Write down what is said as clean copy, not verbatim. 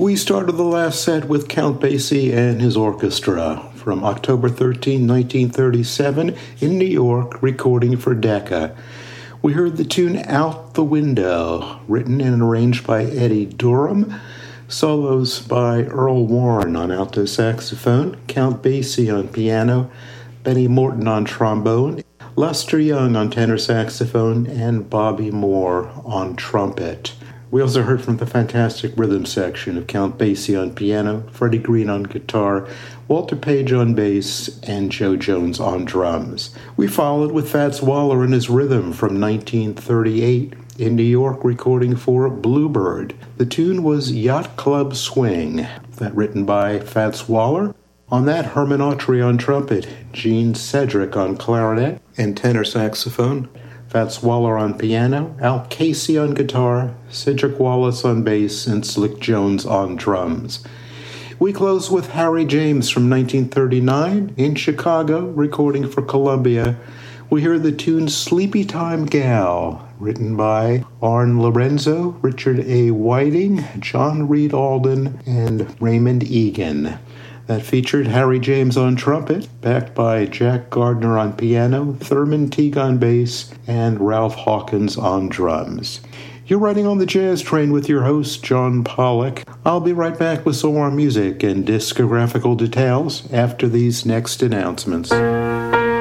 We started the last set with Count Basie and his orchestra from October 13, 1937, in New York, recording for Decca. We heard the tune Out the Window, written and arranged by Eddie Durham, solos by Earl Warren on alto saxophone, Count Basie on piano, Benny Morton on trombone, Lester Young on tenor saxophone, and Bobby Moore on trumpet. We also heard from the fantastic rhythm section of Count Basie on piano, Freddie Green on guitar, Walter Page on bass, and Joe Jones on drums. We followed with Fats Waller and his rhythm from 1938 in New York, recording for Bluebird. The tune was Yacht Club Swing, that written by Fats Waller. On that, Herman Autry on trumpet, Gene Cedric on clarinet and tenor saxophone, Fats Waller on piano, Al Casey on guitar, Cedric Wallace on bass, and Slick Jones on drums. We close with Harry James from 1939 in Chicago, recording for Columbia. We hear the tune Sleepy Time Gal, written by Arn Lorenzo, Richard A. Whiting, John Reed Alden, and Raymond Egan. That featured Harry James on trumpet, backed by Jack Gardner on piano, Thurman Teague on bass, and Ralph Hawkins on drums. You're riding on the Jazz Train with your host, John Pollock. I'll be right back with some more music and discographical details after these next announcements.